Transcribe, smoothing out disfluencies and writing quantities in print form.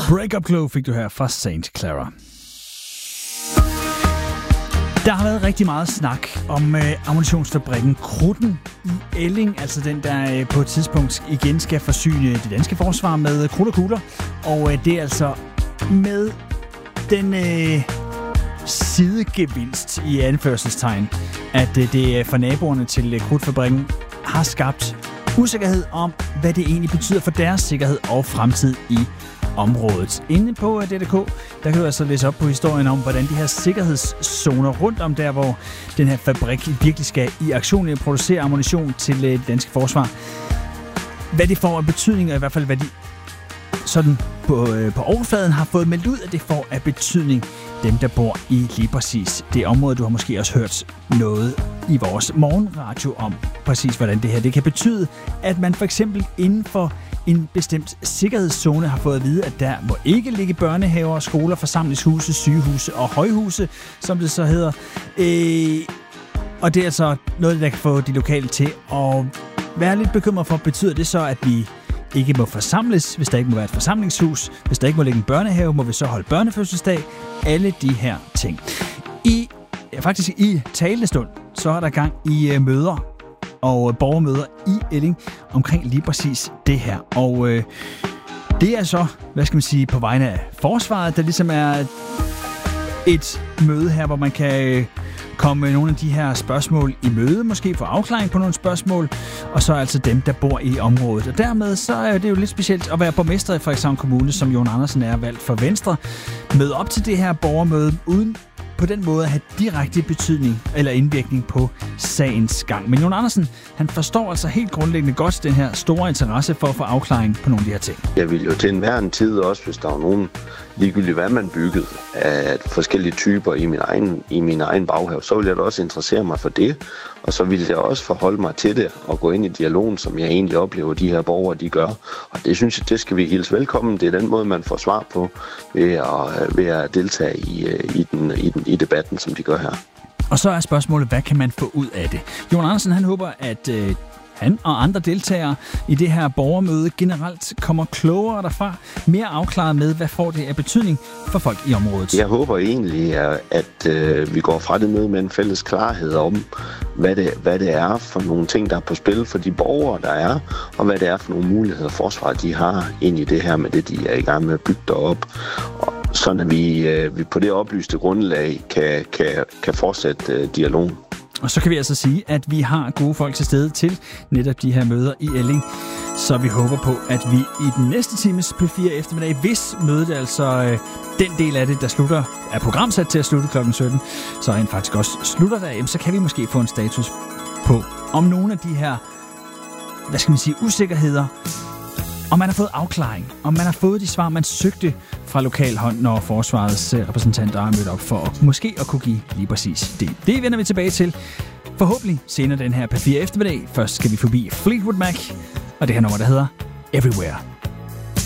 Break Up Glow fik du her fra St. Clara. Der har været rigtig meget snak om ammunitionsfabrikken Krudten i Elling, altså den, der på et tidspunkt igen skal forsyne det danske forsvar med krudt og kugler. Og det er altså med den sidegevinst i anførselstegn, at det for naboerne til krudtfabrikken har skabt usikkerhed om, hvad det egentlig betyder for deres sikkerhed og fremtid i området. Inde på DDK, der kan du altså læse op på historien om, hvordan de her sikkerhedszoner rundt om der, hvor den her fabrik virkelig skal i aktion at producere ammunition til det danske forsvar. Hvad det får af betydning, og i hvert fald hvad de sådan på overfladen har fået meldt ud, at det får af betydning dem, der bor i lige præcis det område. Du har måske også hørt noget i vores morgenradio om præcis, hvordan det her det kan betyde, at man for eksempel inden for en bestemt sikkerhedszone har fået at vide, at der må ikke ligge børnehaver, skoler, forsamlingshuse, sygehuse og højhuse, som det så hedder. Og det er altså noget, der kan få de lokale til at være lidt bekymret for. Betyder det så, at vi ikke må forsamles, hvis der ikke må være et forsamlingshus, hvis der ikke må ligge en børnehave, må vi så holde børnefødselsdag? Alle de her ting. Faktisk i talende stund, så er der gang i møder og borgermøder i Elling omkring lige præcis det her. Og det er så, hvad skal man sige, på vegne af forsvaret, der ligesom er et møde her, hvor man kan komme med nogle af de her spørgsmål i møde, måske få afklaring på nogle spørgsmål, og så altså dem, der bor i området. Og dermed så er det jo lidt specielt at være borgmester i Frederikshavn Kommune, som Jon Andersen er valgt for Venstre, møde op til det her borgermøde, uden på den måde at have direkte betydning eller indvirkning på sagens gang. Men Jon Andersen, han forstår altså helt grundlæggende godt den her store interesse for at få afklaring på nogle af de her ting. Jeg vil jo til enhver en tid også, hvis der var nogen, ligegyldigt hvad man byggede, af forskellige typer i min egen baghave, så ville jeg da også interessere mig for det. Og så ville jeg også forholde mig til det og gå ind i dialogen, som jeg egentlig oplever, de her borgere, de gør. Og det synes jeg, det skal vi hilse velkommen. Det er den måde, man får svar på ved at deltage i debatten, som de gør her. Og så er spørgsmålet, hvad kan man få ud af det? Jon Andersen, han håber, at han og andre deltagere i det her borgermøde generelt kommer klogere derfra, mere afklaret med, hvad får det af betydning for folk i området. Jeg håber egentlig, at vi går fra det møde med en fælles klarhed om, hvad det er for nogle ting, der er på spil for de borgere, der er, og hvad det er for nogle muligheder, forsvaret de har ind i det her med det, de er i gang med at bygge derop. Sådan at vi på det oplyste grundlag kan fortsætte dialogen. Og så kan vi altså sige, at vi har gode folk til stede til netop de her møder i Elling. Så vi håber på, at vi i den næste times P4 eftermiddag, hvis mødet altså den del af det, der slutter, er programsat til at slutte kl. 17, så rent faktisk også slutter der, så kan vi måske få en status på, om nogle af de her, hvad skal man sige, usikkerheder, om man har fået afklaring, om man har fået de svar, man søgte fra lokal hånd, når forsvarets repræsentanter har mødt op for måske at kunne give lige præcis det. Det vender vi tilbage til forhåbentlig senere den her P4 eftermiddag. Først skal vi forbi Fleetwood Mac og det her nummer, der hedder Everywhere.